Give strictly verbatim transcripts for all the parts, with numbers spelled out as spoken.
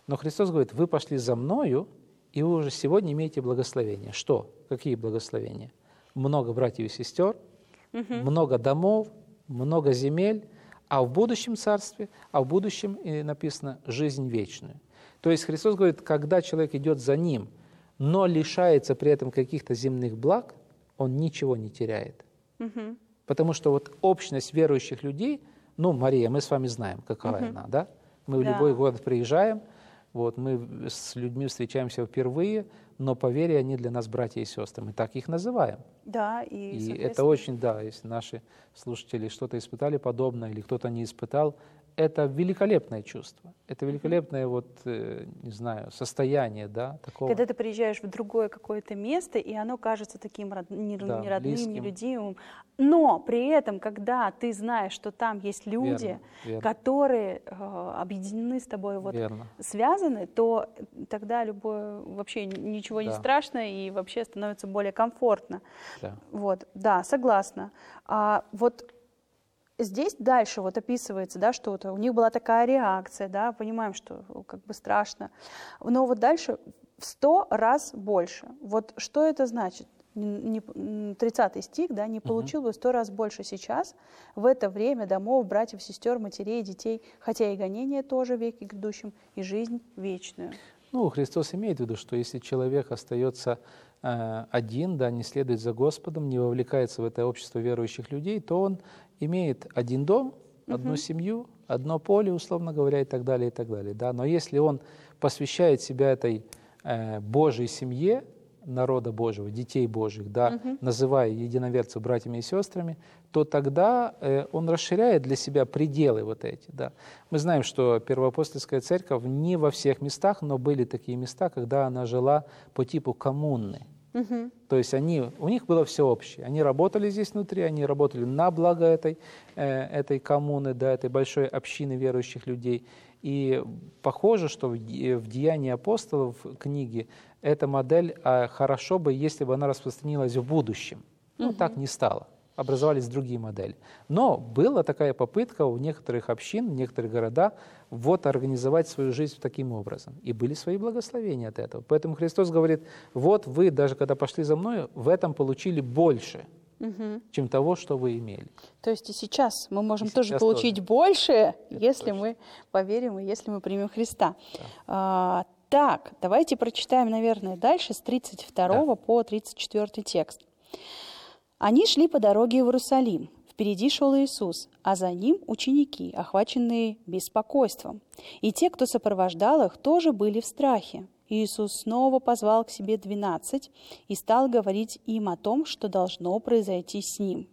Но Христос говорит, вы пошли за Мною, и вы уже сегодня имеете благословение. Что? Какие благословения? Много братьев и сестер, угу. много домов, много земель, а в будущем царстве, а в будущем и написано жизнь вечную. То есть Христос говорит, когда человек идет за Ним, но лишается при этом каких-то земных благ, он ничего не теряет. Угу. Потому что вот общность верующих людей, ну, Мария, мы с вами знаем, какова угу. она, да? Мы в да. любой город приезжаем, вот, мы с людьми встречаемся впервые, но по вере они для нас братья и сестры. Мы так их называем. Да, и, и это очень, да, если наши слушатели что-то испытали подобное или кто-то не испытал, это великолепное чувство. Это великолепное, вот, э, не знаю, состояние, да, такого. Когда ты приезжаешь в другое какое-то место, и оно кажется таким род... не, да, не родным, близким. нелюдимым. Но при этом, когда ты знаешь, что там есть люди, верно, верно. которые э, объединены с тобой, вот, связаны, то тогда любое, вообще ничего да. не страшно, и вообще становится более комфортно. Да, вот, да согласна. А, вот здесь дальше вот описывается, да, что у них была такая реакция, да, понимаем, что как бы страшно, но вот дальше в сто раз больше. Вот что это значит? тридцатый стих, да, не получил бы в сто раз больше сейчас, в это время домов, братьев, сестер, матерей, детей, хотя и гонения тоже в веке грядущем, и жизнь вечную. Ну, Христос имеет в виду, что если человек остается э, один, да, не следует за Господом, не вовлекается в это общество верующих людей, то он имеет один дом, одну uh-huh. семью, одно поле, условно говоря, и так далее, и так далее. Да? Но если он посвящает себя этой э, Божьей семье, народа Божьего, детей Божьих, да, uh-huh. называя единоверцев братьями и сестрами, то тогда э, он расширяет для себя пределы вот эти. Да. Мы знаем, что Первоапостольская церковь не во всех местах, но были такие места, когда она жила по типу коммуны. Uh-huh. То есть они, у них было все общее. Они работали здесь внутри, они работали на благо этой, э, этой коммуны, да, этой большой общины верующих людей. И похоже, что в, в «Деянии апостолов» книге эта модель а, хорошо бы, если бы она распространилась в будущем. Ну, uh-huh. так не стало. Образовались другие модели. Но была такая попытка у некоторых общин, в некоторых городах вот организовать свою жизнь таким образом. И были свои благословения от этого. Поэтому Христос говорит, вот вы, даже когда пошли за Мною, в этом получили больше, угу. чем того, что вы имели. То есть и сейчас мы можем и тоже получить тоже. больше, Это если точно. мы поверим и если мы примем Христа. Да. А, так, давайте прочитаем, наверное, дальше с тридцать второго да. по тридцать четвёртый текст. Они шли по дороге в Иерусалим. Впереди шел Иисус, а за ним ученики, охваченные беспокойством. И те, кто сопровождал их, тоже были в страхе. Иисус снова позвал к себе двенадцать и стал говорить им о том, что должно произойти с Ним.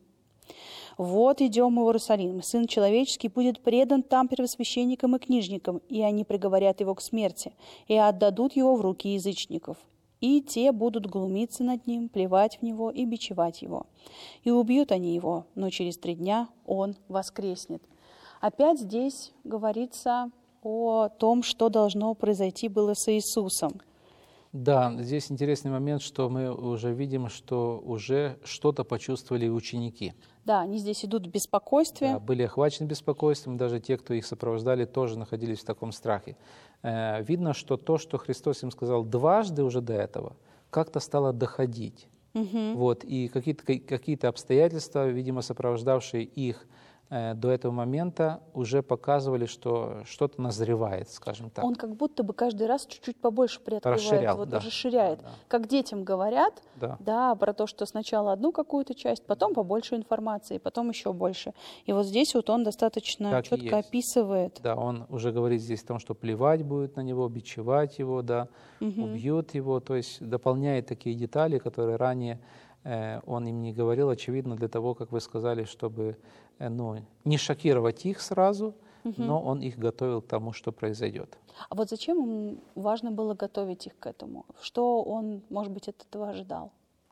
«Вот идем мы в Иерусалим, Сын Человеческий будет предан там первосвященникам и книжникам, и они приговорят Его к смерти, и отдадут Его в руки язычников. И те будут глумиться над Ним, плевать в Него и бичевать Его. И убьют они Его, но через три дня Он воскреснет». Опять здесь говорится о том, что должно произойти было с Иисусом. Да, здесь интересный момент, что мы уже видим, что уже что-то почувствовали ученики. Да, они здесь идут в беспокойстве. Да, были охвачены беспокойством, даже те, кто их сопровождали, тоже находились в таком страхе. Э, видно, что то, что Христос им сказал дважды уже до этого, как-то стало доходить. Угу. Вот, и какие-то, какие-то обстоятельства, видимо, сопровождавшие их до этого момента, уже показывали, что что-то назревает, скажем так. Он как будто бы каждый раз чуть-чуть побольше приоткрывает, расширял, вот, да. расширяет. Да, да. Как детям говорят, да. Да, про то, что сначала одну какую-то часть, потом побольше информации, потом еще больше. И вот здесь вот он достаточно так четко описывает. Да, он уже говорит здесь о том, что плевать будет на него, бичевать его, да, угу. убьют его, то есть дополняет такие детали, которые ранее он им не говорил, очевидно, для того, как вы сказали, чтобы ну, не шокировать их сразу, угу. но он их готовил к тому, что произойдет. А вот зачем ему важно было готовить их к этому? Что он, может быть, от этого ожидал?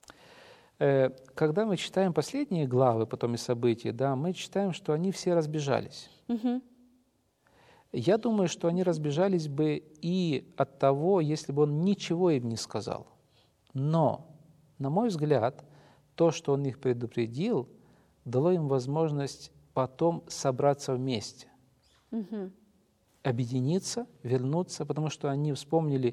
Когда мы читаем последние главы, потом и события, да, мы читаем, что они все разбежались. Угу. Я думаю, что они разбежались бы и от того, если бы он ничего им не сказал. Но на мой взгляд, то, что он их предупредил, дало им возможность потом собраться вместе. Угу. объединиться, вернуться, потому что они вспомнили